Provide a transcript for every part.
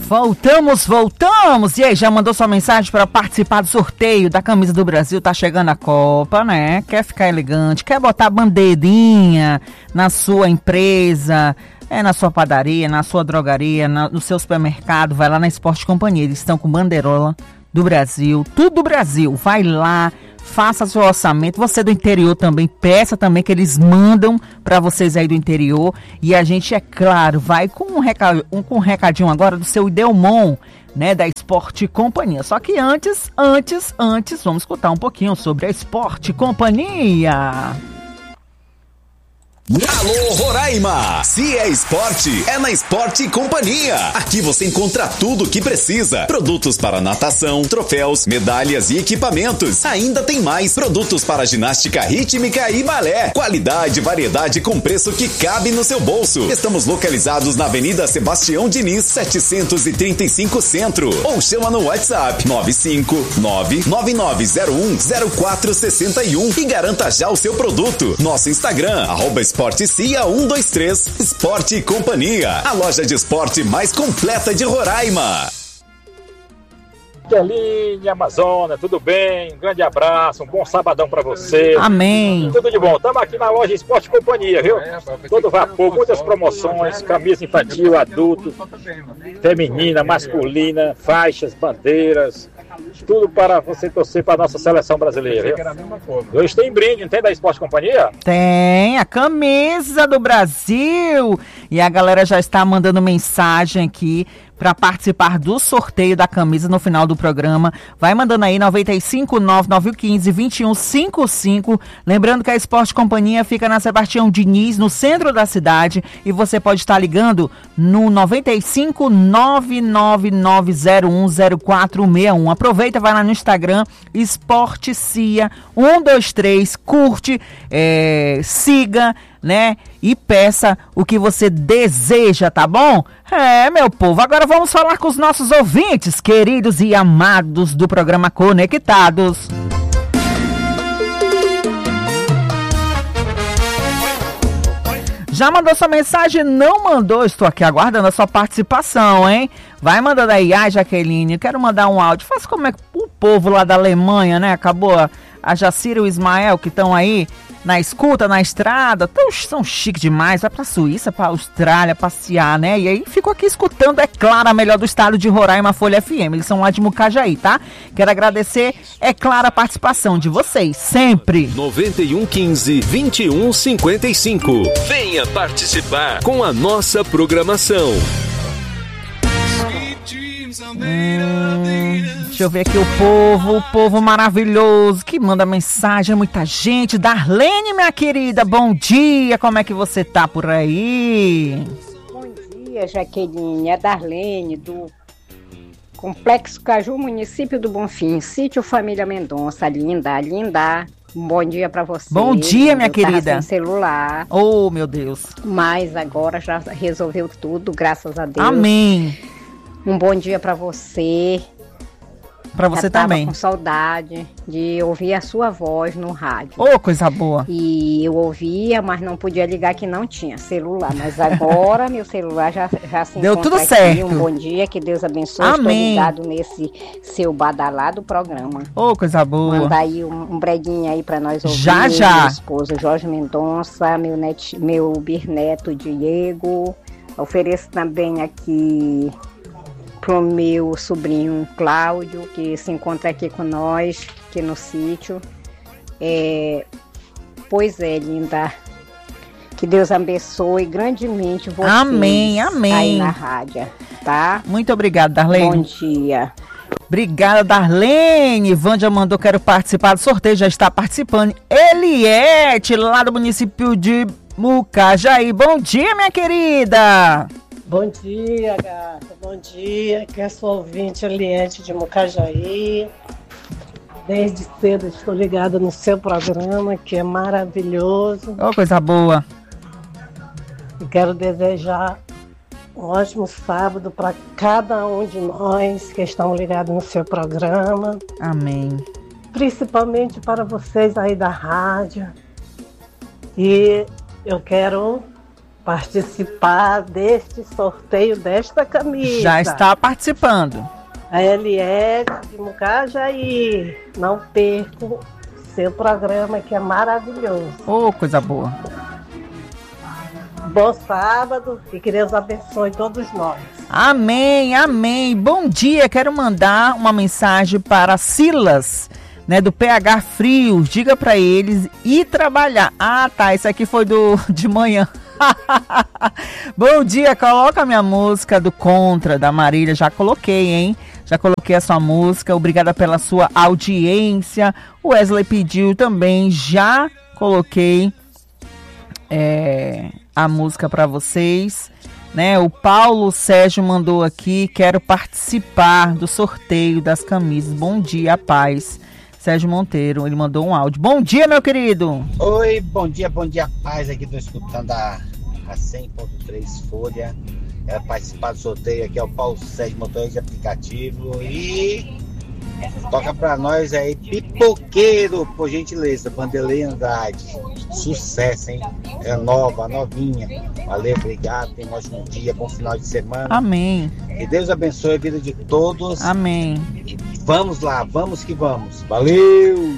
Voltamos! E aí, já mandou sua mensagem para participar do sorteio da Camisa do Brasil? Tá chegando a Copa, né? Quer ficar elegante, quer botar bandeirinha na sua empresa, na sua padaria, na sua drogaria, no seu supermercado, vai lá na Esporte Companhia. Eles estão com bandeirola do Brasil, tudo do Brasil. Vai lá, faça seu orçamento. Você do interior também, peça também que eles mandam para vocês aí do interior. E a gente, é claro, vai com um recadinho agora do seu Idelmon, né, da Esporte Companhia. Só que antes, vamos escutar um pouquinho sobre a Esporte Companhia. Alô Roraima, se é esporte, é na Esporte Companhia. Aqui você encontra tudo o que precisa. Produtos para natação, troféus, medalhas e equipamentos. Ainda tem mais produtos para ginástica rítmica e balé. Qualidade e variedade com preço que cabe no seu bolso. Estamos localizados na Avenida Sebastião Diniz, 735 Centro. Ou chama no WhatsApp 959-9901-0461 e garanta já o seu produto. Nosso Instagram, @EsporteCia123, Esporte Companhia, a loja de esporte mais completa de Roraima. Keline, Amazônia, tudo bem? Um grande abraço, um bom sabadão pra você. Amém. Tudo de bom. Estamos aqui na loja Esporte Companhia, viu? Todo vapor, muitas promoções, camisa infantil, adulto, feminina, masculina, faixas, bandeiras, tudo para você torcer para a nossa seleção brasileira, viu? Hoje tem brinde, não tem da Esporte Companhia? Tem, a camisa do Brasil. E a galera já está mandando mensagem aqui para participar do sorteio da camisa no final do programa. Vai mandando aí 959-915-2155. Lembrando que a Esporte Companhia fica na Sebastião Diniz, no centro da cidade. E você pode estar ligando no 95-99901-0461. Aproveita, vai lá no Instagram, Esporte Cia 123, curte, siga, né? E peça o que você deseja, tá bom? Meu povo, agora vamos falar com os nossos ouvintes, queridos e amados do programa Conectados. Já mandou sua mensagem? Não mandou? Estou aqui aguardando a sua participação, hein? Vai mandando aí. Ai, Jaqueline, eu quero mandar um áudio. Faz como é que o povo lá da Alemanha, né? Acabou a Jacira e o Ismael, que estão aí na escuta, na estrada. São chiques demais. Vai pra Suíça, pra Austrália, passear, né? E aí ficou aqui escutando, é claro, a melhor do estado de Roraima, Folha FM. Eles são lá de Mucajaí, tá? Quero agradecer, é claro, a participação de vocês, sempre. 9115-2155. Venha participar com a nossa programação. Deixa eu ver aqui o povo maravilhoso que manda mensagem, muita gente. Darlene, minha querida, bom dia, como é que você tá por aí? Bom dia, Jaqueline, é Darlene, do Complexo Caju, município do Bonfim, sítio Família Mendonça, linda. Um bom dia pra você. Bom dia, minha querida. Sem celular. Oh, meu Deus. Mas agora já resolveu tudo, graças a Deus. Amém. Um bom dia pra você. Pra você já tava também. Com saudade de ouvir a sua voz no rádio. Oh, coisa boa. E eu ouvia, mas não podia ligar que não tinha celular. Mas agora meu celular já se deu tudo aqui. certo. Um bom dia, que Deus abençoe. Amém. Estou ligado nesse seu badalado programa. Oh, coisa boa. Manda aí um breguinho aí pra nós ouvir. Já. Meu esposo Jorge Mendonça, meu bisneto Diego. Ofereço também aqui pro meu sobrinho Cláudio, que se encontra aqui com nós, aqui no sítio. Pois é, linda. Que Deus abençoe grandemente vocês. Amém. Aí na rádio, tá? Muito obrigada, Darlene. Bom dia. Obrigada, Darlene. Vândia mandou, quero participar do sorteio, já está participando. Eliette, lá do município de Mucajaí. Bom dia, minha querida. Bom dia, gata. Bom dia. Que é sua ouvinte, Eliette de Mucajaí. Desde cedo estou ligada no seu programa, que é maravilhoso. Oh, coisa boa. E quero desejar um ótimo sábado para cada um de nós que estão ligados no seu programa. Amém. Principalmente para vocês aí da rádio. E eu quero participar deste sorteio desta camisa. Já está participando. A Eliette de Mucajaí. Não perco seu programa, que é maravilhoso. Oh, coisa boa. Bom sábado e que Deus abençoe todos nós. Amém, amém. Bom dia, quero mandar uma mensagem para Silas, né, do PH Frios. Diga para eles ir trabalhar. Ah, tá, isso aqui foi de manhã. Bom dia, coloca a minha música do Contra, da Marília. Já coloquei, hein? Já coloquei a sua música. Obrigada pela sua audiência. O Wesley pediu também. Já coloquei a música para vocês, né? O Paulo Sérgio mandou aqui: quero participar do sorteio das camisas. Bom dia, paz. Sérgio Monteiro, ele mandou um áudio. Bom dia, meu querido. Oi, bom dia, paz. Aqui tô escutando a 100.3 Folha. Quero participar do sorteio. Aqui é o Paulo Sérgio, motorista de aplicativo. E toca pra nós aí, Pipoqueiro, por gentileza, Vanderlei Andrade. Sucesso, hein? É novinha. Valeu, obrigado. Tenha um ótimo dia, bom final de semana. Amém. Que Deus abençoe a vida de todos. Amém. E vamos lá, vamos que vamos. Valeu!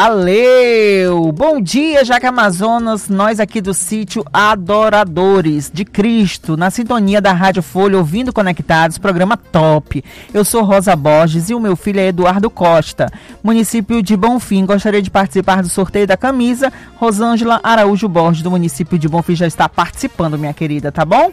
Valeu! Bom dia, Jaque Amazonas, nós aqui do sítio Adoradores de Cristo, na sintonia da Rádio Folha, ouvindo Conectados, programa top. Eu sou Rosa Borges e o meu filho é Eduardo Costa, município de Bonfim. Gostaria de participar do sorteio da camisa. Rosângela Araújo Borges, do município de Bonfim, já está participando, minha querida, tá bom?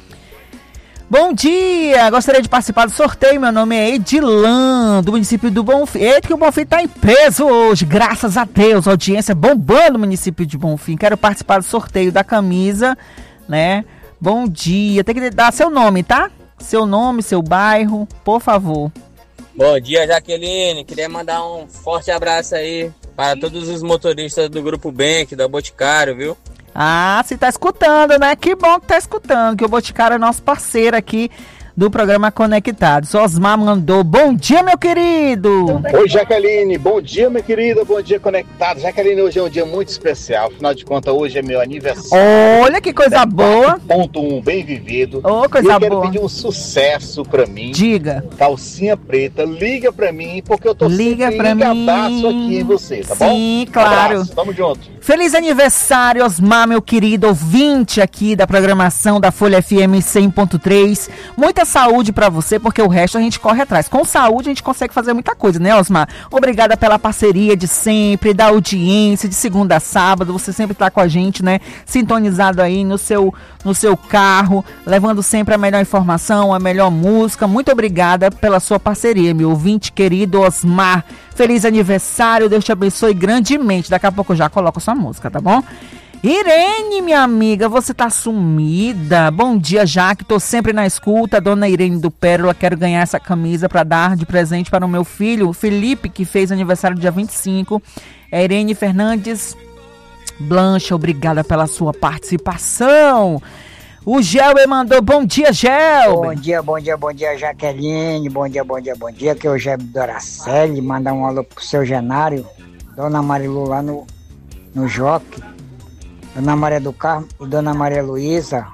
Bom dia, gostaria de participar do sorteio. Meu nome é Edilan, do município do Bonfim. Eita, que o Bonfim está em peso hoje, graças a Deus, audiência bombando no município de Bonfim. Quero participar do sorteio da camisa, né? Bom dia, tem que dar seu nome, tá? Seu nome, seu bairro, por favor. Bom dia, Jaqueline, queria mandar um forte abraço aí para todos os motoristas do Grupo Bank, da Boticário, viu? Ah, você tá escutando, né? Que bom que tá escutando, que o Boticário é nosso parceiro aqui do programa Conectados. Osmar mandou: bom dia, meu querido. Oi, Jaqueline, bom dia, minha querida, bom dia, Conectados. Jaqueline, hoje é um dia muito especial, afinal de contas, hoje é meu aniversário. Olha que coisa boa. Ponto 1, bem vivido. Oh, coisa boa. Eu quero pedir um sucesso pra mim. Diga. Calcinha preta, liga pra mim, porque eu tô liga sempre pra ligadaço aqui em você, tá bom? Sim, claro. Abraço, tamo junto. Feliz aniversário, Osmar, meu querido ouvinte aqui da programação da Folha FM 100.3. Muita saúde pra você, porque o resto a gente corre atrás. Com saúde a gente consegue fazer muita coisa, né, Osmar? Obrigada pela parceria de sempre, da audiência, de segunda a sábado. Você sempre tá com a gente, né? Sintonizado aí no seu carro, levando sempre a melhor informação, a melhor música. Muito obrigada pela sua parceria, meu ouvinte querido Osmar. Feliz aniversário, Deus te abençoe grandemente. Daqui a pouco eu já coloco a sua música, tá bom? Irene, minha amiga, você tá sumida. Bom dia, Jaque, tô sempre na escuta. Dona Irene do Pérola, quero ganhar essa camisa para dar de presente para o meu filho, o Felipe, que fez aniversário dia 25. Irene Fernandes Blancha, obrigada pela sua participação. O Gelber mandou: bom dia, Gelber. Bom dia, Jaqueline. Bom dia, que é o Gelber Doracelli. Mandar um alô pro seu Genário, Dona Marilu lá no Joque, Dona Maria do Carmo e Dona Maria Luísa.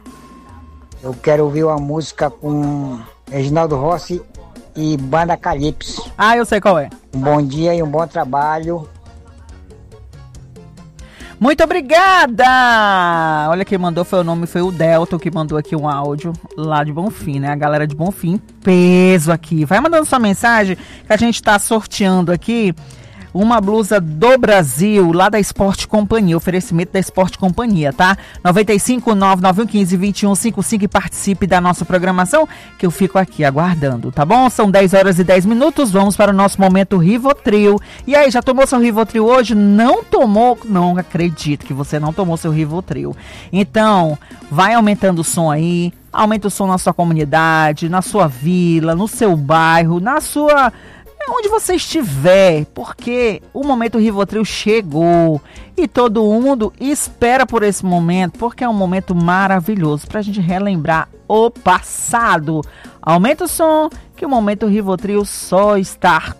Eu quero ouvir uma música com Reginaldo Rossi e Banda Calypso. Ah, eu sei qual é. Um bom dia e um bom trabalho. Muito obrigada! Olha, quem mandou foi o Delton, que mandou aqui um áudio lá de Bonfim, né? A galera de Bonfim, peso aqui. Vai mandando sua mensagem que a gente tá sorteando aqui uma blusa do Brasil, lá da Esporte Companhia, oferecimento da Esporte Companhia, tá? 959-9115-2155 e participe da nossa programação, que eu fico aqui aguardando, tá bom? São 10 horas e 10 minutos, vamos para o nosso momento Rivotril. E aí, já tomou seu Rivotril hoje? Não tomou? Não acredito que você não tomou seu Rivotril. Então, vai aumentando o som aí, aumenta o som na sua comunidade, na sua vila, no seu bairro, na sua... onde você estiver, porque o momento Rivotril chegou e todo mundo espera por esse momento, porque é um momento maravilhoso para a gente relembrar o passado. Aumenta o som, que o momento Rivotril só está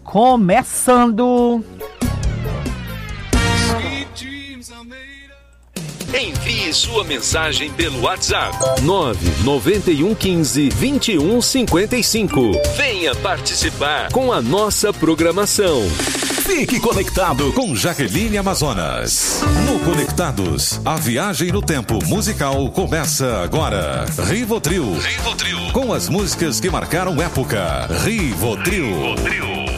começando. Envie sua mensagem pelo WhatsApp 99115-2155. Venha participar com a nossa programação. Fique conectado com Jaqueline Amazonas. No Conectados, a viagem no tempo musical começa agora. Rivotril. Com as músicas que marcaram época. Rivotril.